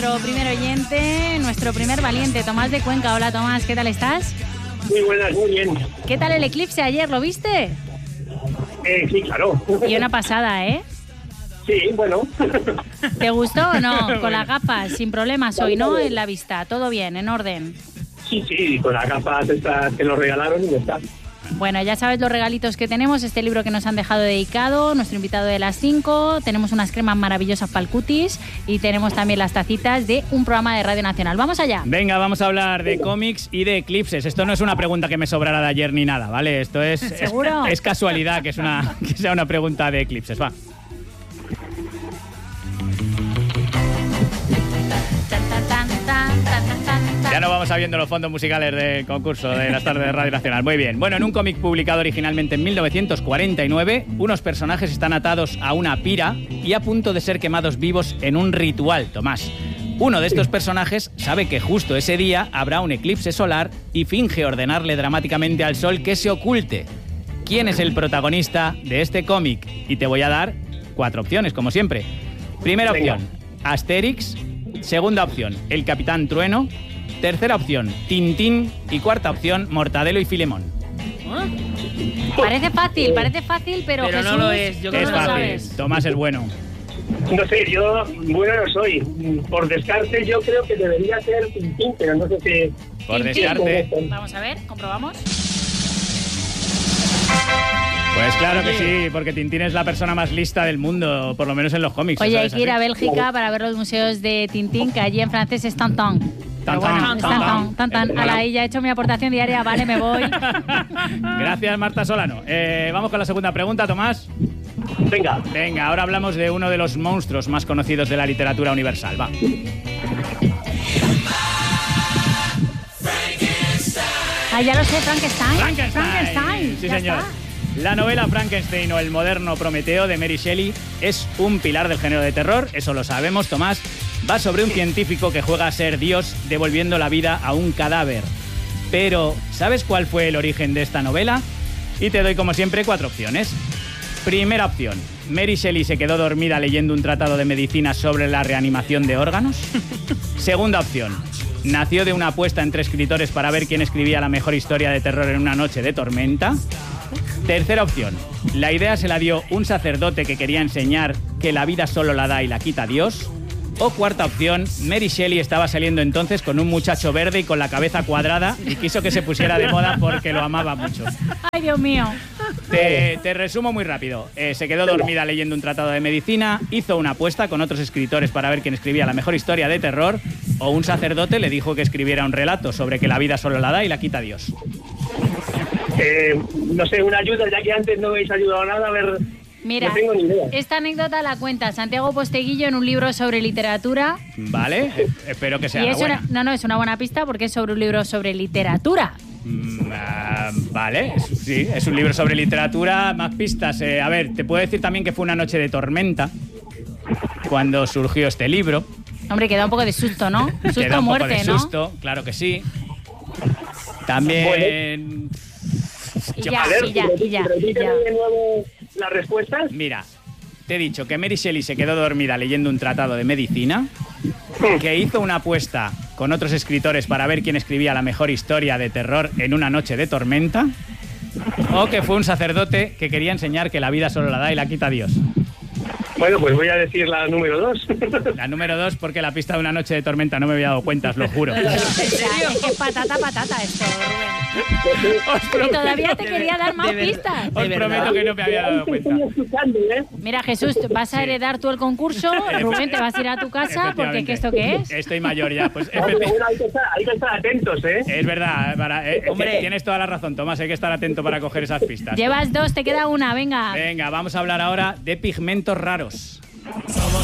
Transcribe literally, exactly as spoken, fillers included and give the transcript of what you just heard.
nuestro primer oyente, nuestro primer valiente, Tomás de Cuenca. Hola Tomás, ¿qué tal estás? Muy buenas, muy bien. ¿Qué tal el eclipse ayer? ¿Lo viste? Eh, sí, claro. Y una pasada, ¿eh? Sí, bueno. ¿Te gustó o no? Con las gafas, sin problemas hoy, ¿no? En la vista, todo bien, en orden. Sí, sí, con las gafas estas que nos regalaron y ya está. Bueno, ya sabes los regalitos que tenemos, este libro que nos han dejado dedicado, nuestro invitado de las cinco, tenemos unas cremas maravillosas para el cutis y tenemos también las tacitas de un programa de Radio Nacional. ¡Vamos allá! Venga, vamos a hablar de cómics y de eclipses. Esto no es una pregunta que me sobrara de ayer ni nada, ¿vale? Esto es, ¿Seguro? es, es casualidad que, es una, que sea una pregunta de eclipses, va. Ya no vamos sabiendo los fondos musicales del concurso de las tardes de Radio Nacional. Muy bien. Bueno, en un cómic publicado originalmente en mil novecientos cuarenta y nueve, unos personajes están atados a una pira y a punto de ser quemados vivos en un ritual, Tomás. Uno de estos personajes sabe que justo ese día habrá un eclipse solar y finge ordenarle dramáticamente al sol que se oculte. ¿Quién es el protagonista de este cómic? Y te voy a dar cuatro opciones, como siempre. Primera opción, Asterix. Segunda opción, el Capitán Trueno. Tercera opción, Tintín. Y cuarta opción, Mortadelo y Filemón. Parece fácil, parece fácil, pero, pero Jesús, no lo es. Yo creo Es que no lo fácil. sabes. Tomás es bueno. No sé, yo bueno no soy. Por descarte yo creo que debería ser Tintín, pero no sé si... Por Tintín. descarte. Vamos a ver, comprobamos. Pues claro que sí, porque Tintín es la persona más lista del mundo, por lo menos en los cómics. Oye, ¿eso hay es que ir a así? Bélgica para ver los museos de Tintín, que allí en francés es Tantan. Pero bueno, Tantan, es tantan. Tantan, Tantan. Bueno. Ala, ahí ya he hecho mi aportación diaria, vale, me voy. Gracias, Marta Solano. Eh, vamos con la segunda pregunta, Tomás. Venga. Venga, ahora hablamos de uno de los monstruos más conocidos de la literatura universal. Va. Ah, ya lo sé, Frankenstein. Frankenstein. Frankenstein. Sí, ya señor. está. La novela Frankenstein o el moderno Prometeo de Mary Shelley es un pilar del género de terror, eso lo sabemos, Tomás. Va sobre un científico que juega a ser Dios devolviendo la vida a un cadáver. Pero, ¿sabes cuál fue el origen de esta novela? Y te doy, como siempre, cuatro opciones. Primera opción, Mary Shelley se quedó dormida leyendo un tratado de medicina sobre la reanimación de órganos. Segunda opción, nació de una apuesta entre escritores para ver quién escribía la mejor historia de terror en una noche de tormenta. Tercera opción, la idea se la dio un sacerdote que quería enseñar que la vida solo la da y la quita Dios. O cuarta opción, Mary Shelley estaba saliendo entonces con un muchacho verde y con la cabeza cuadrada y quiso que se pusiera de moda porque lo amaba mucho. Ay, Dios mío. Te, te resumo muy rápido. Eh, se quedó dormida leyendo un tratado de medicina, hizo una apuesta con otros escritores para ver quién escribía la mejor historia de terror, o un sacerdote le dijo que escribiera un relato sobre que la vida solo la da y la quita Dios. Eh, no sé, una ayuda, ya que antes no habéis ayudado a nada, a ver... Mira, no tengo ni idea. esta anécdota la cuenta Santiago Posteguillo en un libro sobre literatura. Vale, eh, espero que sea Y la es buena. una, no, no, es una buena pista porque es sobre un libro sobre literatura. Mm, ah, vale, es- sí, es un libro sobre literatura, más pistas. Eh, a ver, te puedo decir también que fue una noche de tormenta cuando surgió este libro. Hombre, que da un poco de susto, ¿no? Que Susto da un muerte, poco de ¿no? susto, claro que sí. También... Y Yo- ya, A ver, y ya, y ya, y repíteme ya. de nuevo las respuestas. Mira, te he dicho que Mary Shelley se quedó dormida leyendo un tratado de medicina, que hizo una apuesta con otros escritores para ver quién escribía la mejor historia de terror en una noche de tormenta, o que fue un sacerdote que quería enseñar que la vida solo la da y la quita Dios. Bueno, pues voy a decir la número dos. La número dos, porque la pista de una noche de tormenta no me había dado cuenta, os lo juro. O sea, es que es patata, patata esto, Rubén. Os Y prometo, todavía te quería dar más de verdad. pistas. os de prometo verdad. que no me había dado cuenta. Estoy escuchando, ¿eh? Mira, Jesús, vas a Sí. heredar tú el concurso, Rubén, te vas a ir a tu casa, porque Efectivamente. ¿qué esto qué es? Estoy mayor ya, pues No, pero efecti- bueno, hay que estar, hay que estar atentos, ¿eh? es verdad, para, eh, Hombre. tienes toda la razón, Tomás, hay que estar atento para coger esas pistas. Llevas dos, te queda una, venga. Venga, vamos a hablar ahora de pigmentos raros. Somos